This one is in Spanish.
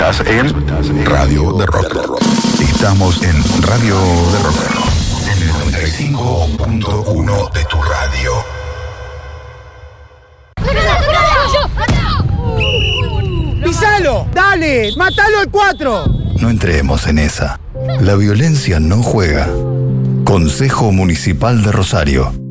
Estás en Radio de Rock. Estamos en Radio de Rock. En el 95.1 de tu radio. ¡Pisalo! ¡Dale! ¡Matalo al 4! No entremos en esa. La violencia no juega. Consejo Municipal de Rosario.